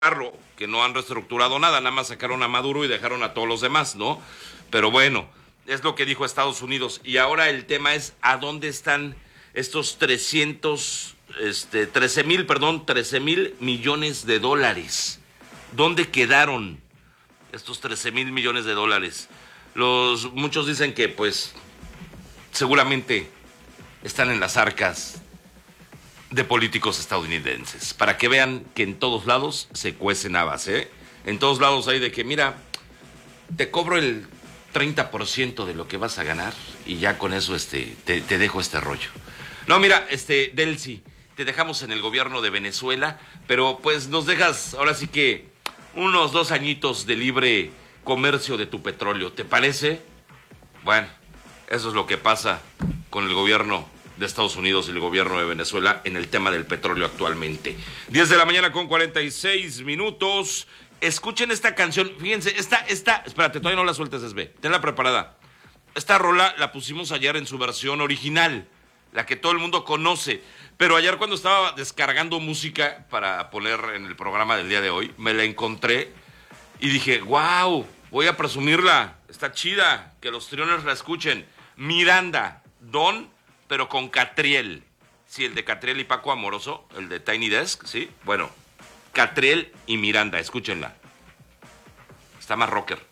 que no han reestructurado nada, nada más sacaron a Maduro y dejaron a todos los demás, ¿no? Pero bueno, es lo que dijo Estados Unidos. Y ahora el tema es ¿a dónde están estos 13 mil millones de dólares? ¿Dónde quedaron estos 13 mil millones de dólares? Muchos dicen que pues seguramente están en las arcas de políticos estadounidenses, para que vean que en todos lados se cuecen habas, ¿eh? En todos lados hay de que, mira, te cobro el 30% de lo que vas a ganar y ya con eso te dejo este rollo. No, mira, Delcy, te dejamos en el gobierno de Venezuela, pero pues nos dejas ahora sí que unos 2 añitos de libre comercio de tu petróleo, ¿te parece? Bueno, eso es lo que pasa con el gobierno de Estados Unidos y el gobierno de Venezuela en el tema del petróleo actualmente. 10 de la mañana con 46 minutos. Escuchen esta canción. Fíjense, espérate, todavía no la sueltes, Esbe. Tenla preparada. Esta rola la pusimos ayer en su versión original, la que todo el mundo conoce. Pero ayer cuando estaba descargando música para poner en el programa del día de hoy, me la encontré y dije, wow, voy a presumirla. Está chida, que los triones la escuchen. Miranda, Don, pero con Catriel. Sí, el de Catriel y Paco Amoroso, el de Tiny Desk, ¿sí? Bueno, Catriel y Miranda, escúchenla. Está más rocker.